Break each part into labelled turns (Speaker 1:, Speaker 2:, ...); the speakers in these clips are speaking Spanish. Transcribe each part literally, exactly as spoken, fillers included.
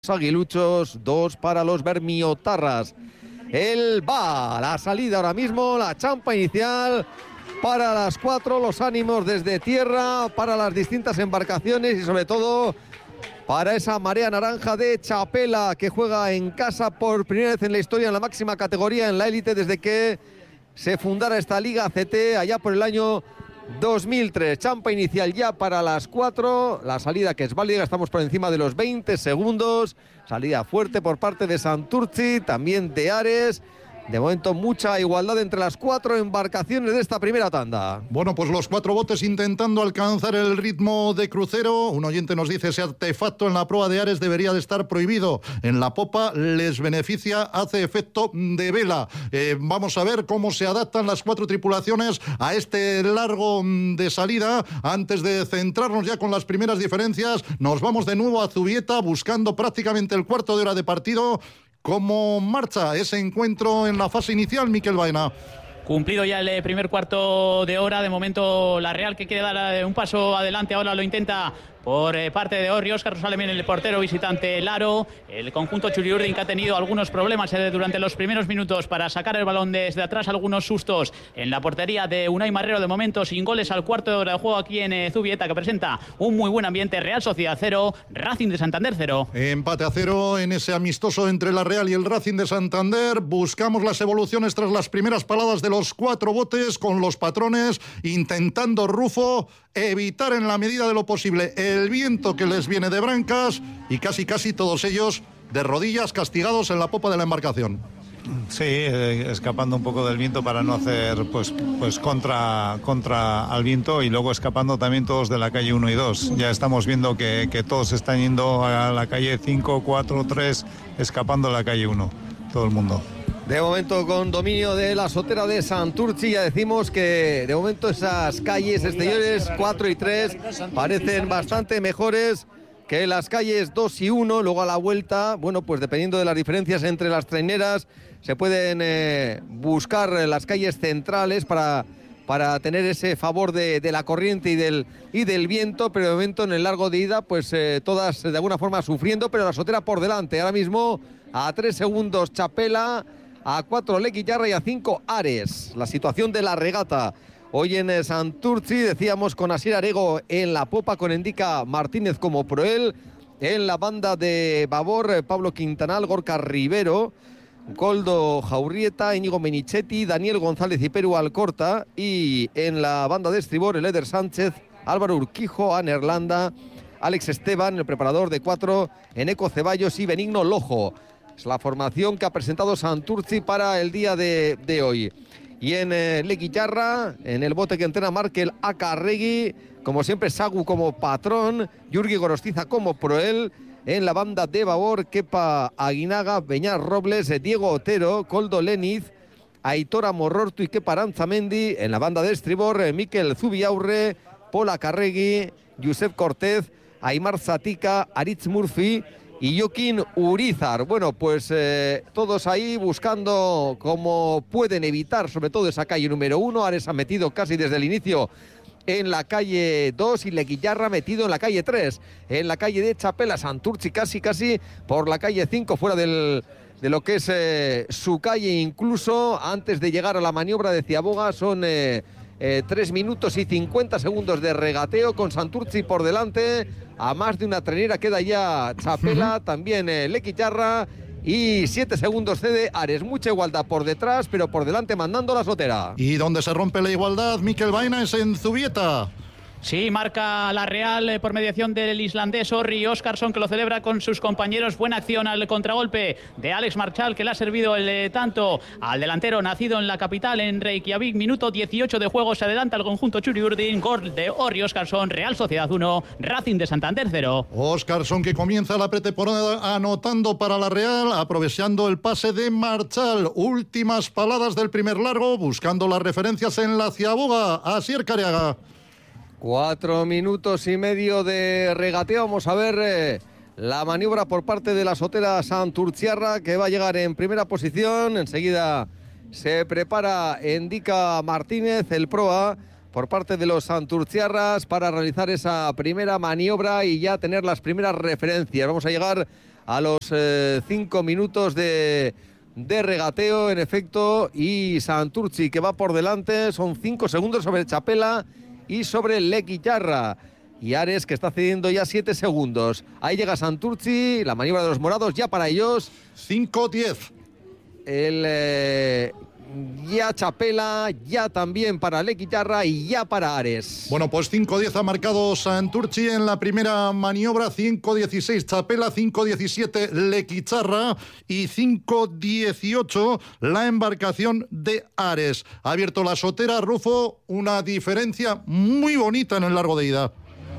Speaker 1: Aguiluchos, dos para los Bermiotarras. Él va a la salida ahora mismo, la champa inicial para las cuatro, los ánimos desde tierra, para las distintas embarcaciones y sobre todo para esa marea naranja de Chapela, que juega en casa por primera vez en la historia en la máxima categoría, en la élite, desde que se fundara esta Liga C T allá por el año dos mil tres. Champa inicial ya para las cuatro, la salida que es válida, estamos por encima de los veinte segundos, salida fuerte por parte de Santurtzi, también de Ares. De momento mucha igualdad entre las cuatro embarcaciones de esta primera tanda.
Speaker 2: Bueno, pues los cuatro botes intentando alcanzar el ritmo de crucero. Un oyente nos dice, ese artefacto en la proa de Ares debería de estar prohibido. En la popa les beneficia, hace efecto de vela. Eh, vamos a ver cómo se adaptan las cuatro tripulaciones a este largo de salida. Antes de centrarnos ya con las primeras diferencias, nos vamos de nuevo a Zubieta buscando prácticamente el cuarto de hora de partido. ¿Cómo marcha ese encuentro en la fase inicial, Miquel Baena?
Speaker 3: Cumplido ya el primer cuarto de hora, de momento la Real, que quiere dar un paso adelante, ahora lo intenta por parte de Orri. Óscar sale bien el portero visitante Laro. El conjunto Txuri-Urdin, que ha tenido algunos problemas durante los primeros minutos para sacar el balón desde atrás, algunos sustos en la portería de Unai Marrero. De momento sin goles al cuarto de hora de juego aquí en Zubieta, que presenta un muy buen ambiente. Real Sociedad cero, Racing de Santander cero.
Speaker 2: Empate a cero en ese amistoso entre la Real y el Racing de Santander. Buscamos las evoluciones tras las primeras paladas de los cuatro botes, con los patrones intentando, Rufo, evitar en la medida de lo posible el viento que les viene de Brancas, y casi casi todos ellos de rodillas, castigados en la popa de la embarcación.
Speaker 4: Sí, eh, escapando un poco del viento para no hacer pues pues contra contra al viento, y luego escapando también todos de la calle uno y dos. Ya estamos viendo que, que todos están yendo a la calle cinco, cuatro, tres, escapando a la calle uno, todo el mundo.
Speaker 1: De momento con dominio de la sotera de Santurtzi. Ya decimos que de momento esas calles exteriores cuatro y tres parecen bastante mejores que las calles dos y uno. Luego a la vuelta, bueno, pues dependiendo de las diferencias entre las traineras, se pueden eh, buscar las calles centrales para, para tener ese favor de, de la corriente y del, y del viento, pero de momento en el largo de ida, pues eh, todas de alguna forma sufriendo, pero la sotera por delante. Ahora mismo a tres segundos Chapela, a cuatro Lequillarra y a cinco Ares. La situación de la regata hoy en Santurtzi, decíamos, con Asier Arego en la popa, con Endica Martínez como proel. En la banda de babor, Pablo Quintanal, Gorka Rivero, Goldo Jaurrieta, Íñigo Menichetti, Daniel González y Perú Alcorta. Y en la banda de estribor, el Eder Sánchez, Álvaro Urquijo, Aner Landa, Alex Esteban, el preparador de cuatro, Eneco Ceballos y Benigno Lojo. Es la formación que ha presentado Santurtzi para el día de, de hoy. Y en eh, Lequillarra, en el bote que entrena Markel Acarregui, como siempre Sagu como patrón, Yurgi Gorostiza como proel. En la banda de babor, Kepa Aguinaga, Beñar Robles, Diego Otero, Coldo Leniz, Aitor Amorortu y Kepa Aranzamendi. En la banda de estribor, eh, Mikel Zubiaurre, Paul Acarregui, Josep Cortez, Aymar Zatika, Aritz Murphy y Joaquín Urizar. Bueno, pues eh, todos ahí buscando cómo pueden evitar, sobre todo esa calle número uno. Ares ha metido casi desde el inicio en la calle dos y Lequillarra metido en la calle tres. En la calle de Chapela, Santurtzi casi casi por la calle cinco, fuera del, de lo que es eh, su calle. Incluso antes de llegar a la maniobra de Ciaboga son eh, eh, tres minutos y cincuenta segundos de regateo, con Santurtzi por delante. A más de una trenera queda ya Chapela, uh-huh. también eh, Lequillarra, y siete segundos cede Ares. Mucha igualdad por detrás, pero por delante mandando la sotera.
Speaker 2: Y donde se rompe la igualdad, Miquel Baena, es en Zubieta.
Speaker 3: Sí, marca la Real eh, por mediación del islandés Orri Óskarsson, que lo celebra con sus compañeros. Buena acción al contragolpe de Alex Marchal, que le ha servido el eh, tanto al delantero nacido en la capital, en Reykjavik. Minuto dieciocho de juego, se adelanta el conjunto Txuri-Urdin. Gol de Orri Óskarsson, Real Sociedad uno, Racing de Santander cero.
Speaker 2: Óskarsson, que comienza la pretemporada anotando para la Real, aprovechando el pase de Marchal. Últimas paladas del primer largo, buscando las referencias en la Ciaboga. Asier Careaga.
Speaker 1: Cuatro minutos y medio de regateo. Vamos a ver eh, la maniobra por parte de la sotera santurtziarra, que va a llegar en primera posición. Enseguida se prepara Endica Martínez, el proa, por parte de los santurtziarras, para realizar esa primera maniobra y ya tener las primeras referencias. Vamos a llegar a los eh, cinco minutos de, de regateo, en efecto, y Santurtzi que va por delante, son cinco segundos sobre Chapela y sobre Leguizarra. Y Ares que está cediendo ya siete segundos. Ahí llega Santurtzi, la maniobra de los morados ya para ellos.
Speaker 2: cinco diez.
Speaker 1: El eh, ya Chapela, ya también para Leguizarra y ya para Ares.
Speaker 2: Bueno, pues cinco diez ha marcado Santurtzi en la primera maniobra, cinco dieciséis Chapela, cinco diecisiete Leguizarra y cinco dieciocho la embarcación de Ares. Ha abierto la sotera, Rufo, una diferencia muy bonita en el largo de ida.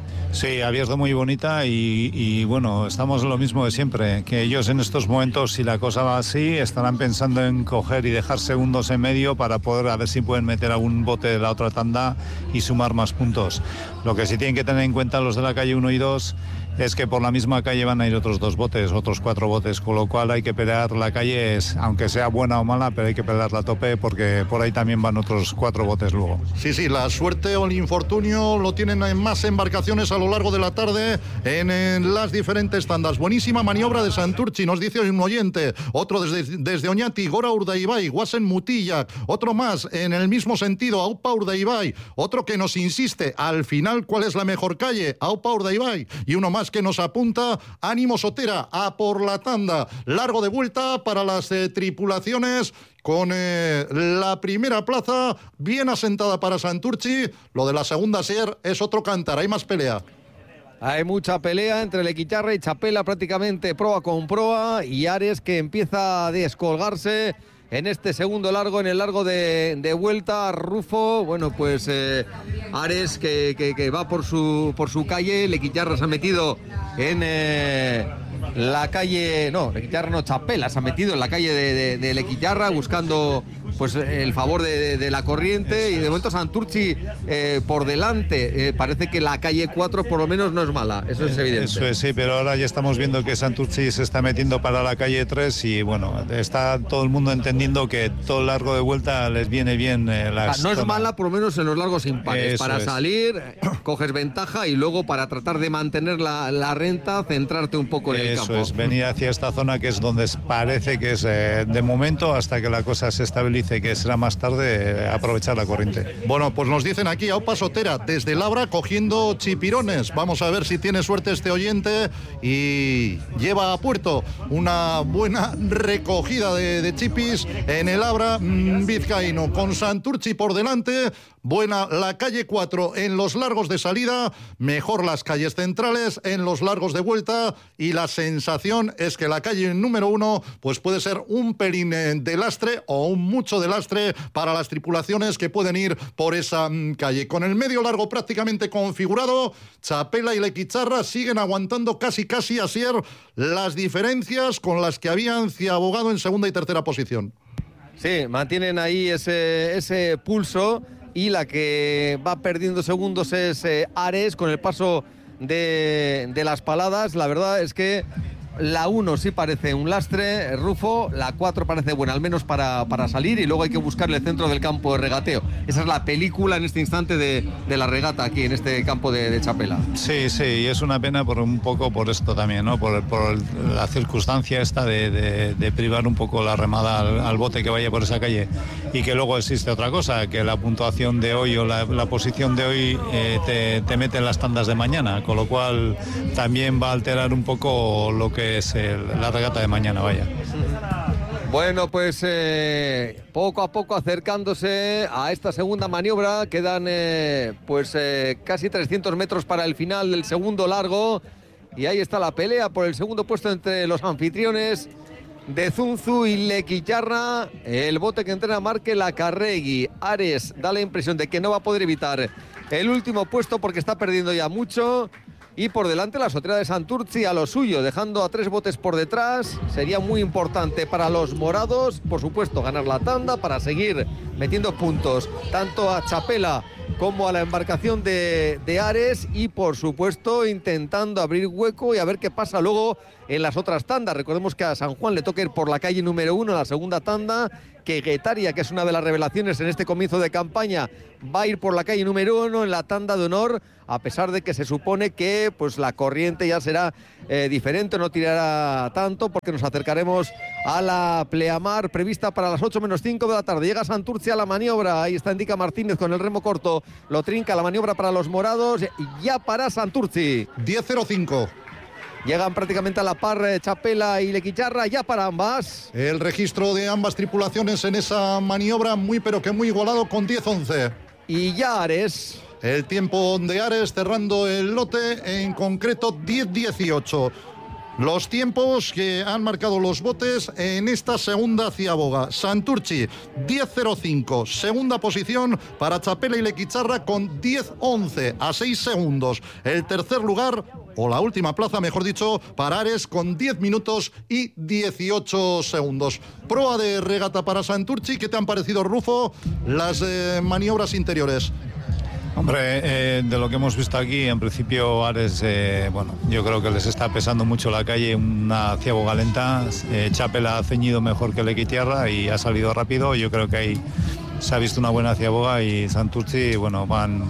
Speaker 4: Sí, abierto muy bonita y, y bueno, estamos en lo mismo de siempre, que ellos en estos momentos, si la cosa va así, estarán pensando en coger y dejar segundos en medio para poder a ver si pueden meter algún bote de la otra tanda y sumar más puntos. Lo que sí tienen que tener en cuenta los de la calle uno y dos es que por la misma calle van a ir otros dos botes, otros cuatro botes, con lo cual hay que pelear la calle, es, aunque sea buena o mala, pero hay que pelearla a tope porque por ahí también van otros cuatro botes luego.
Speaker 2: Sí, sí, la suerte o el infortunio lo tienen en más embarcaciones a lo largo de la tarde en, en las diferentes tandas. Buenísima maniobra de Santurtzi, nos dice un oyente. Otro desde, desde Oñati, Gora Urdaibai, Guasen Mutilla. Otro más en el mismo sentido, Aupa Urdaibai. Otro que nos insiste, al final, ¿cuál es la mejor calle? Aupa Urdaibai. Y uno más que nos apunta, ánimo Sotera, a por la tanda. Largo de vuelta para las eh, tripulaciones con eh, la primera plaza bien asentada para Santurtzi. Lo de la segunda ser es otro cantar, hay más pelea.
Speaker 1: Hay mucha pelea entre Leguizarra y Chapela, prácticamente proa con proa, y Ares que empieza a descolgarse en este segundo largo, en el largo de, de vuelta. Rufo, bueno, pues eh, Ares que, que, que va por su, por su calle. Leguizarra se ha metido en eh, la calle, no, Leguizarra no, Chapela se ha metido en la calle de, de, de Leguizarra buscando pues el favor de, de, de la corriente, y de momento Santurtzi eh, por delante. Eh, parece que la calle cuatro por lo menos no es mala, eso es evidente.
Speaker 4: Eso es, sí, pero ahora ya estamos viendo que Santurtzi se está metiendo para la calle tres y bueno, está todo el mundo entendiendo que todo el largo de vuelta les viene bien eh, la
Speaker 1: No es mala por lo menos en los largos impares. Eso para es. Salir, coges ventaja y luego para tratar de mantener la, la renta, centrarte un poco en el
Speaker 4: Eso
Speaker 1: campo.
Speaker 4: Eso es, venir hacia esta zona que es donde parece que es eh, de momento, hasta que la cosa se estabilice, que será más tarde, eh, aprovechar la corriente.
Speaker 2: Bueno, pues nos dicen aquí, Aupa Sotera, desde Labra cogiendo chipirones. Vamos a ver si tiene suerte este oyente y lleva a puerto una buena recogida de, de chipis en el Labra mmm, vizcaíno. Con Santurtzi por delante, buena la calle cuatro en los largos de salida, mejor las calles centrales en los largos de vuelta, y la sensación es que la calle número uno pues puede ser un pelín de lastre o un mucho de lastre para las tripulaciones que pueden ir por esa mmm, calle. Con el medio largo prácticamente configurado, Chapela y Leguizarra siguen aguantando casi casi a ser las diferencias con las que habían abogado en segunda y tercera posición.
Speaker 1: Sí, mantienen ahí ese, ese pulso, y la que va perdiendo segundos es eh, Ares con el paso de, de las paladas. La verdad es que la uno sí parece un lastre, Rufo, la cuatro parece buena, al menos para, para salir, y luego hay que buscarle el centro del campo de regateo. Esa es la película en este instante de, de la regata aquí en este campo de, de Chapela.
Speaker 4: Sí, sí, y es una pena por un poco por esto también, ¿no? Por, por la circunstancia esta de, de, de privar un poco la remada al, al bote que vaya por esa calle, y que luego existe otra cosa, que la puntuación de hoy o la, la posición de hoy eh, te, te mete en las tandas de mañana, con lo cual también va a alterar un poco lo que es el, la regata de mañana, vaya.
Speaker 1: Bueno, pues eh, poco a poco acercándose a esta segunda maniobra. Quedan eh, pues eh, casi trescientos metros para el final del segundo largo, y ahí está la pelea por el segundo puesto entre los anfitriones de Zunzu y Leguizarra. El bote que entrena Marque Lacarregui. Ares da la impresión de que no va a poder evitar el último puesto porque está perdiendo ya mucho. Y por delante la sotera de Santurtzi a lo suyo, dejando a tres botes por detrás. Sería muy importante para los morados, por supuesto, ganar la tanda para seguir metiendo puntos tanto a Chapela como a la embarcación de, de Ares y por supuesto intentando abrir hueco y a ver qué pasa luego en las otras tandas. Recordemos que a San Juan le toca ir por la calle número uno en la segunda tanda, que Guetaria, que es una de las revelaciones en este comienzo de campaña, va a ir por la calle número uno en la tanda de honor, a pesar de que se supone que pues la corriente ya será eh, diferente, no tirará tanto, porque nos acercaremos a la pleamar prevista para las ocho menos cinco de la tarde. Llega Santurce a la maniobra, ahí está Indica Martínez con el remo corto, lo trinca la maniobra para los morados, y ya para Santurce.
Speaker 2: diez cero cinco.
Speaker 1: Llegan prácticamente a la par eh, Chapela y Lequicharra, ya para ambas.
Speaker 2: El registro de ambas tripulaciones en esa maniobra muy pero que muy igualado con diez once.
Speaker 1: Y ya Ares.
Speaker 2: El tiempo de Ares cerrando el lote, en concreto diez dieciocho. Los tiempos que han marcado los botes en esta segunda ciaboga. Santurchi, diez cero cinco. Segunda posición para Chapela y Lequicharra con diez once a seis segundos. El tercer lugar, o la última plaza, mejor dicho, para Ares con diez minutos y dieciocho segundos. Proa de regata para Santurchi. ¿Qué te han parecido, Rufo, las eh, maniobras interiores?
Speaker 4: Hombre, eh, de lo que hemos visto aquí, en principio Ares, eh, bueno, yo creo que les está pesando mucho la calle, una ciaboga lenta. eh, Chapela ha ceñido mejor que Lequicharra y ha salido rápido. Yo creo que ahí se ha visto una buena ciaboga y Santurchi, bueno, van...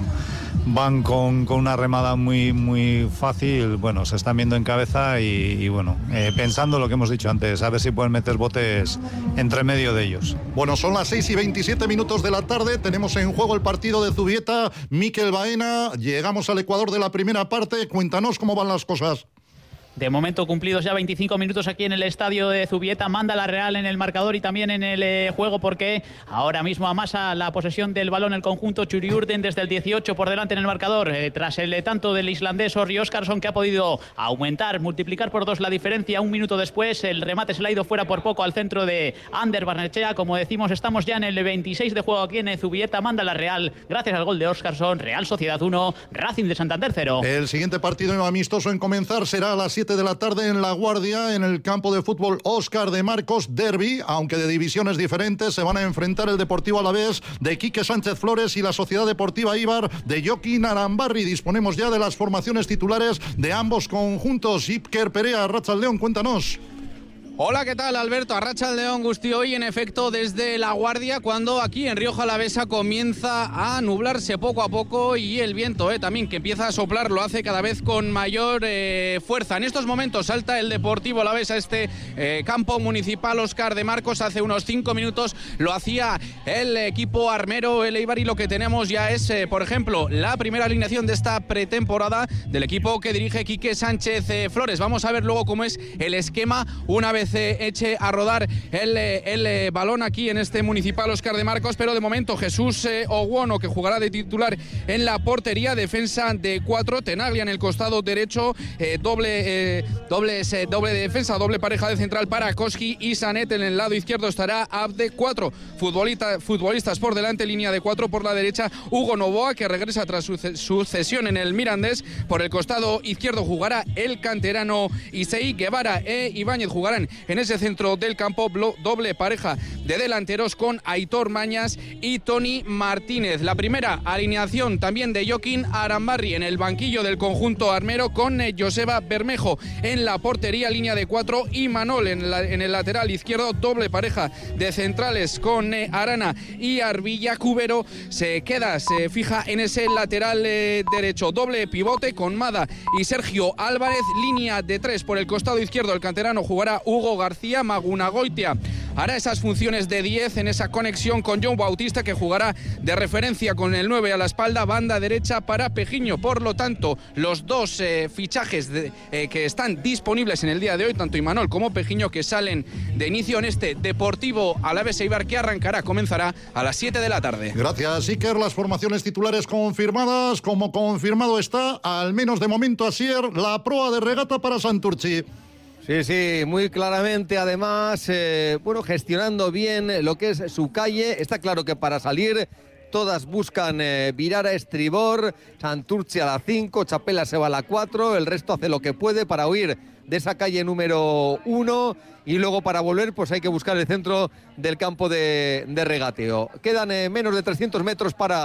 Speaker 4: van con, con una remada muy muy fácil, bueno, se están viendo en cabeza y, y bueno, eh, pensando lo que hemos dicho antes, a ver si pueden meter botes entre medio de ellos.
Speaker 2: Bueno, son las seis y veintisiete minutos de la tarde, tenemos en juego el partido de Zubieta, Mikel Baena, llegamos al Ecuador de la primera parte, cuéntanos cómo van las cosas.
Speaker 3: De momento cumplidos ya veinticinco minutos aquí en el estadio de Zubieta, manda la Real en el marcador y también en el eh, juego, porque ahora mismo amasa la posesión del balón el conjunto Txuri-Urdin desde el dieciocho por delante en el marcador, eh, tras el eh, tanto del islandés Orri Óskarsson, que ha podido aumentar, multiplicar por dos la diferencia. Un minuto después el remate se le ha ido fuera por poco al centro de Ander Barnechea. Como decimos, estamos ya en el veintiséis de juego aquí en Zubieta, manda la Real gracias al gol de Óskarsson. Real Sociedad uno, Racing de Santander cero.
Speaker 2: El siguiente partido amistoso en comenzar será a las siete de la tarde en La Guardia, en el campo de fútbol Óscar de Marcos, derbi, aunque de divisiones diferentes. Se van a enfrentar el Deportivo Alavés de Quique Sánchez Flores y la Sociedad Deportiva Ibar de Joaquín Arambarri. Disponemos ya de las formaciones titulares de ambos conjuntos. Ipker Perea, Arratsaldeon, cuéntanos.
Speaker 5: Hola, ¿qué tal, Alberto? Arratsaldeon Guzti, hoy en efecto desde La Guardia, cuando aquí en Rioja Alavesa comienza a nublarse poco a poco y el viento eh, también, que empieza a soplar, lo hace cada vez con mayor eh, fuerza. En estos momentos salta el Deportivo Alavesa, este eh, campo municipal Óscar de Marcos. Hace unos cinco minutos lo hacía el equipo armero, el Eibar, y lo que tenemos ya es, eh, por ejemplo, la primera alineación de esta pretemporada del equipo que dirige Quique Sánchez eh, Flores. Vamos a ver luego cómo es el esquema una vez se eche a rodar el, el, el balón aquí en este municipal Óscar de Marcos, pero de momento Jesús eh, Oguono, que jugará de titular en la portería, defensa de cuatro, Tenaglia en el costado derecho, eh, doble, eh, doble, eh, doble defensa, doble pareja de central para Koski y Sanet. En el lado izquierdo estará Abde, cuatro futbolista, futbolistas por delante, línea de cuatro por la derecha, Hugo Novoa, que regresa tras su, su cesión en el Mirandés. Por el costado izquierdo jugará el canterano Isei, Guevara e Ibáñez jugarán en ese centro del campo, doble pareja de delanteros con Aitor Mañas y Tony Martínez. La primera alineación también de Joaquín Arambarri en el banquillo del conjunto armero, con eh, Joseba Bermejo en la portería, línea de cuatro, y Manol en, la, en el lateral izquierdo, doble pareja de centrales con eh, Arana y Arbilla. Cubero se queda, se fija en ese lateral eh, derecho, doble pivote con Mada y Sergio Álvarez, línea de tres por el costado izquierdo. El canterano jugará Hugo García. Magunagoitia hará esas funciones de diez en esa conexión con John Bautista, que jugará de referencia con el nueve a la espalda, banda derecha para Pejiño. Por lo tanto, los dos eh, fichajes de, eh, que están disponibles en el día de hoy, tanto Imanol como Pejiño, que salen de inicio en este Deportivo Alavés Eibar, que arrancará, comenzará a las siete de la tarde.
Speaker 2: Gracias, Iker. Las formaciones titulares confirmadas, como confirmado está, al menos de momento, Asier, la proa de regata para Santurchi.
Speaker 1: Sí, sí, muy claramente, además, eh, bueno, gestionando bien lo que es su calle. Está claro que para salir todas buscan eh, virar a estribor. Santurchi a la cinco, Chapela se va a la cuatro, el resto hace lo que puede para huir de esa calle número uno, y luego para volver pues hay que buscar el centro del campo de, de regateo. Quedan eh, menos de trescientos metros para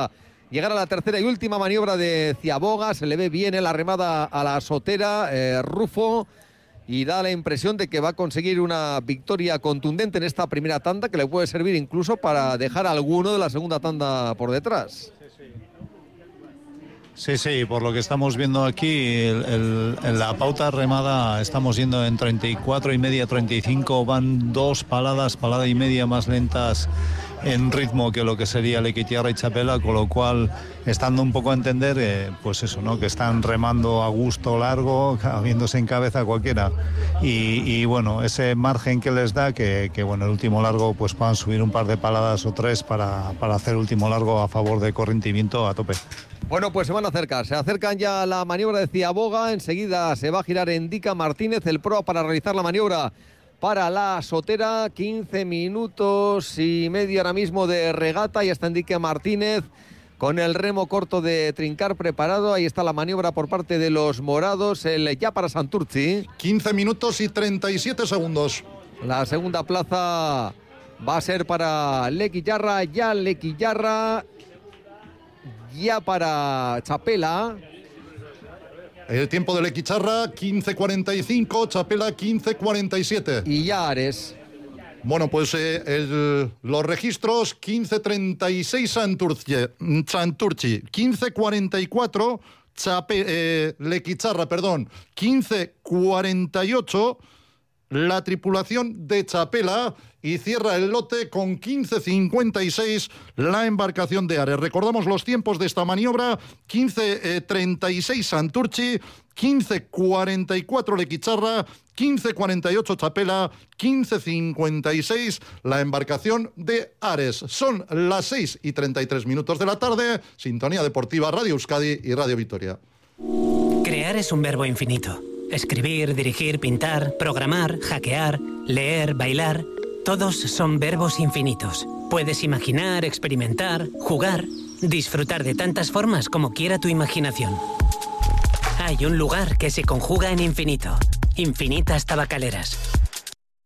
Speaker 1: llegar a la tercera y última maniobra de Ciaboga. Se le ve bien en la remada a la sotera, eh, Rufo, y da la impresión de que va a conseguir una victoria contundente en esta primera tanda, que le puede servir incluso para dejar a alguno de la segunda tanda por detrás.
Speaker 4: Sí, sí, por lo que estamos viendo aquí, el, el, en la pauta remada estamos yendo en treinta y cuatro y media, treinta y cinco, van dos paladas, palada y media más lentas en ritmo que lo que sería Lequitiarra y Chapela, con lo cual estando un poco a entender, eh, pues eso, ¿no? Que están remando a gusto largo, habiéndose en cabeza cualquiera, y, y bueno, ese margen que les da, que, que bueno, el último largo pues puedan subir un par de paladas o tres para, para hacer el último largo a favor de corriente y viento a tope.
Speaker 1: Bueno, pues se van a acercar, se acercan ya a la maniobra de Ciaboga, enseguida se va a girar Endica Martínez, el pro, para realizar la maniobra para la sotera. Quince minutos y medio ahora mismo de regata, y está Endica Martínez con el remo corto de Trincar preparado. Ahí está la maniobra por parte de los morados, el ya para Santurtzi.
Speaker 2: quince minutos y treinta y siete segundos.
Speaker 1: La segunda plaza va a ser para Lequillarra, ya Lequillarra, ya para Chapela.
Speaker 2: El tiempo de Lequicharra, quince cuarenta y cinco, Chapela quince cuarenta y siete.
Speaker 1: Y ya Ares.
Speaker 2: Bueno, pues eh, el, los registros, quince treinta y seis Santurci, Santurci, quince cuarenta y cuatro Chape, eh, Lequicharra, perdón, quince cuarenta y ocho la tripulación de Chapela, y cierra el lote con quince cincuenta y seis la embarcación de Ares. Recordamos los tiempos de esta maniobra: quince treinta y seis Santurci, quince cuarenta y cuatro Lequicharra, quince cuarenta y ocho Chapela, quince cincuenta y seis la embarcación de Ares. Son las seis y treinta y tres minutos de la tarde. Sintonía Deportiva, Radio Euskadi y Radio Vitoria.
Speaker 6: Crear es un verbo infinito. Escribir, dirigir, pintar, programar, hackear, leer, bailar... todos son verbos infinitos. Puedes imaginar, experimentar, jugar, disfrutar de tantas formas como quiera tu imaginación. Hay un lugar que se conjuga en infinito. Infinitas Tabacaleras.